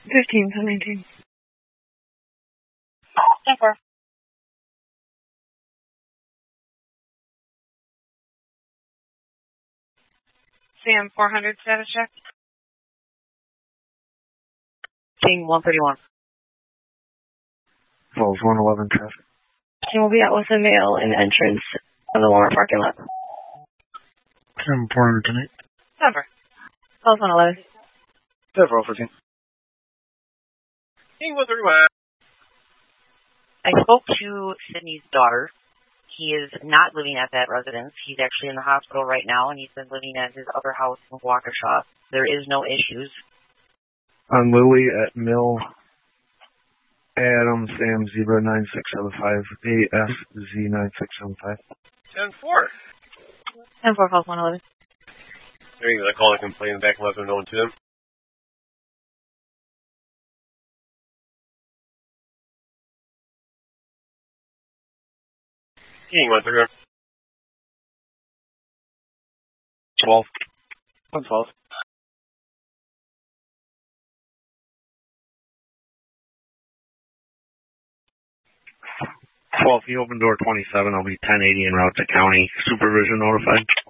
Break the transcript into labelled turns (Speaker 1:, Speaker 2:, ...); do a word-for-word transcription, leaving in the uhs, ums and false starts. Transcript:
Speaker 1: Fifteen, ten nineteen.
Speaker 2: ten four.
Speaker 3: Sam, four hundred status check.
Speaker 2: King one thirty-one.
Speaker 4: Falls one eleven traffic.
Speaker 1: King will be out with a male in the entrance of the Walmart parking lot.
Speaker 4: Sam four hundred tonight.
Speaker 3: Cover.
Speaker 1: Falls one eleven.
Speaker 4: Several for King.
Speaker 5: King one thirty-one.
Speaker 2: I spoke to Sydney's daughter. He is not living at that residence. He's actually in the hospital right now, and he's been living at his other house in Waukesha. There is no issues.
Speaker 4: On Lily at Mill, Adam, Sam, Zebra, nine six seven five, A S Z nine six seven five.
Speaker 5: ten four.
Speaker 1: ten four, falls one eleven.
Speaker 5: There you go. I call and complain back and let them know to him. King one thirty-one.
Speaker 4: twelve. one twelve. twelve, he opened door twenty-seven. I'll be ten eighty en route to county. Supervision notified.